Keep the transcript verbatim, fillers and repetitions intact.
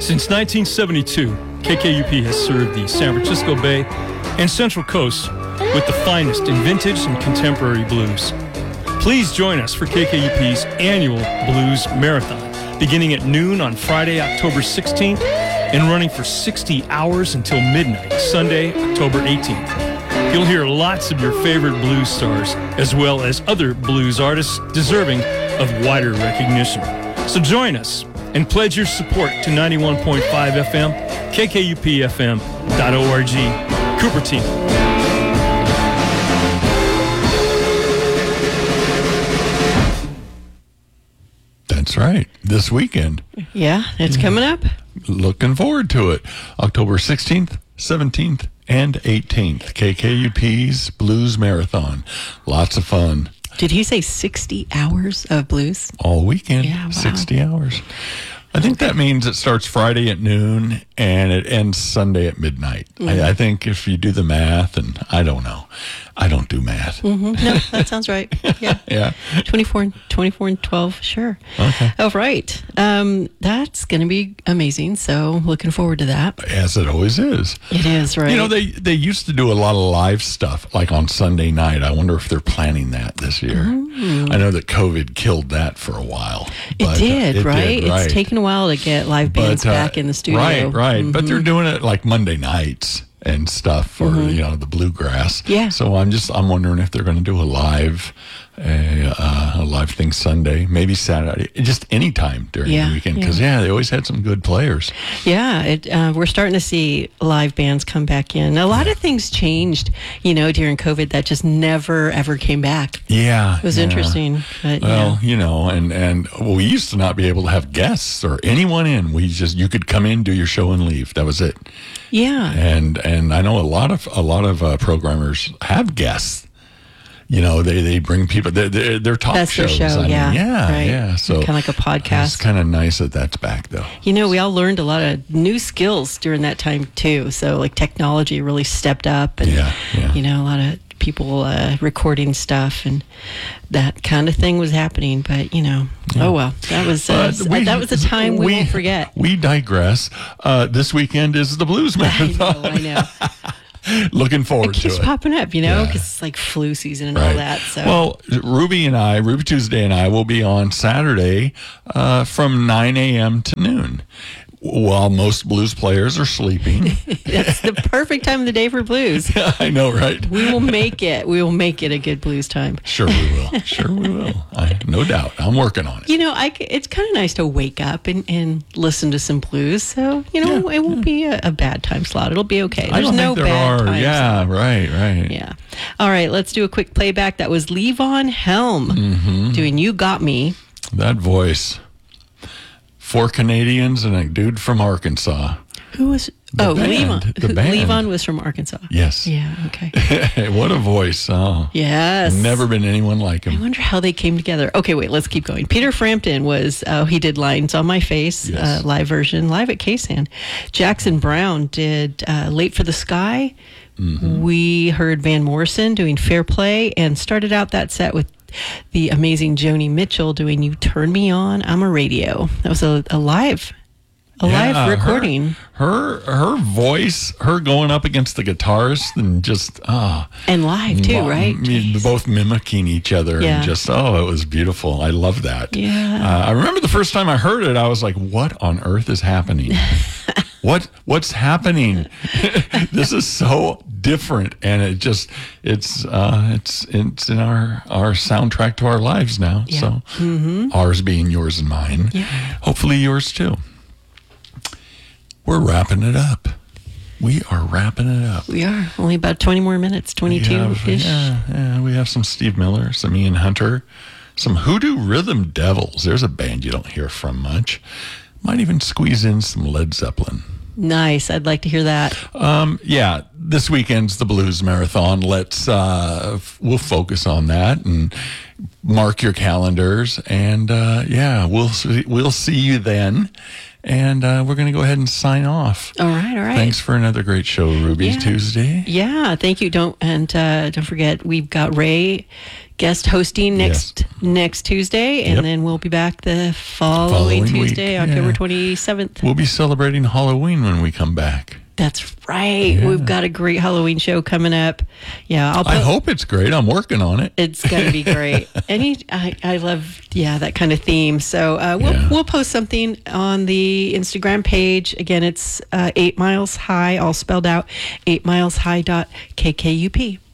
Since nineteen seventy-two, K K U P has served the San Francisco Bay and Central Coast with the finest in vintage and contemporary blues. Please join us for K K U P's annual Blues Marathon, beginning at noon on Friday, October sixteenth, and running for sixty hours until midnight, Sunday, October eighteenth. You'll hear lots of your favorite blues stars, as well as other blues artists deserving of wider recognition. So join us and pledge your support to ninety-one point five F M, K K U P F M dot org. Cupertino. That's right. This weekend. Yeah, it's coming up. Looking forward to it. October sixteenth, seventeenth, and eighteenth. K K U P's Blues Marathon. Lots of fun. Did he say sixty hours of blues? All weekend. Yeah, wow. sixty hours. I think that means it starts Friday at noon and it ends Sunday at midnight. Mm-hmm. I, I think if you do the math, and I don't know. I don't do math. Mm-hmm. No, that sounds right. Yeah. Yeah. twenty-four and twenty-four and twelve, sure. Okay. Oh, right. Um, that's going to be amazing. So looking forward to that. As it always is. It is, right? You know, they, they used to do a lot of live stuff, like on Sunday night. I wonder if they're planning that this year. Mm. I know that COVID killed that for a while. It but, did, uh, it right? did, right? It's taken a while to get live bands but, uh, back in the studio. Right, right. Mm-hmm. But they're doing it like Monday nights and stuff for, mm-hmm. you know, the bluegrass. Yeah. So I'm just, I'm wondering if they're going to do a live, a, uh, a live thing Sunday, maybe Saturday, just any time during yeah, the weekend. Because, yeah. yeah, they always had some good players. Yeah, it, uh, we're starting to see live bands come back in. A lot yeah. of things changed, you know, during COVID that just never, ever came back. Yeah. It was yeah. interesting. But, well, yeah. you know, and, and well, we used to not be able to have guests or anyone in. We just, you could come in, do your show, and leave. That was it. Yeah. And and I know a lot of a lot of uh, programmers have guests. You know, they, they bring people. They're, they're, they're talk that's shows. their show. I mean, yeah. yeah, right. yeah. So kind of like a podcast. It's kind of nice that that's back, though. You know, we all learned a lot of new skills during that time too. So like technology really stepped up, and yeah, yeah. you know, a lot of people uh, recording stuff and that kind of thing was happening. But you know, yeah. oh well, that was uh, uh, we, that was a time we, we won't forget. We digress. Uh, this weekend is the Blues Marathon. I know. I know. Looking forward to it. It keeps popping up, you know, because yeah. it's like flu season and right. all that. So. Well, Ruby and I, Ruby Tuesday and I will be on Saturday uh, from nine a.m. to noon. While most blues players are sleeping. That's the perfect time of the day for blues. I know, right? We will make it. We will make it a good blues time. Sure we will. Sure we will. I, no doubt. I'm working on it. You know, I, it's kind of nice to wake up and, and listen to some blues. So, you know, yeah, it won't yeah. be a, a bad time slot. It'll be okay. There's I don't no think there bad are. time Yeah, slot. right, right. Yeah. All right, let's do a quick playback. That was Levon Helm mm-hmm. doing You Got Me. That voice. Four Canadians and a dude from Arkansas. Who was... The oh, band, Levon. The band. Levon was from Arkansas. Yes. Yeah, okay. What a voice. Oh. Yes. Never been anyone like him. I wonder how they came together. Okay, wait, let's keep going. Peter Frampton was, uh, he did Lines on My Face, yes. uh, live version, live at K-San. Jackson Brown did uh, Late for the Sky. Mm-hmm. We heard Van Morrison doing Fair Play and started out that set with the amazing Joni Mitchell doing You Turn Me On, I'm a Radio. That was a, a live a yeah, live recording. Her, her her voice, her going up against the guitarist and just ah. And live too, m- right? M- both mimicking each other yeah. and just oh, it was beautiful. I love that. Yeah. Uh, I remember the first time I heard it, I was like, what on earth is happening? What what's happening? This is so different, and it just it's uh, it's it's in our our soundtrack to our lives now. Yeah. So mm-hmm. ours being yours and mine, yeah. hopefully yours too. We're wrapping it up. We are wrapping it up. We are only about twenty more minutes, twenty-two ish. Yeah, yeah, we have some Steve Miller, some Ian Hunter, some Hoodoo Rhythm Devils. There's a band you don't hear from much. Might even squeeze in some Led Zeppelin. Nice. I'd like to hear that. Um, yeah, this weekend's the Blues Marathon. Let's uh, we'll focus on that and mark your calendars, and uh, yeah, we'll see, we'll see you then. And uh, we're going to go ahead and sign off. All right, all right. Thanks for another great show, Ruby's Yeah. Tuesday. Yeah, thank you. Don't and uh, don't forget we've got Ray guest hosting next Yes. next Tuesday, and Yep. then we'll be back the following, Following week, Tuesday, yeah. October twenty seventh. We'll be celebrating Halloween when we come back. That's right. Yeah. We've got a great Halloween show coming up. Yeah, I'll. Put, I hope it's great. I'm working on it. it's going to be great. Any, I, I love, yeah, that kind of theme. So uh, we'll Yeah. we'll post something on the Instagram page. Again, it's uh, Eight Miles High, all spelled out. Eight Miles High dot K K U P.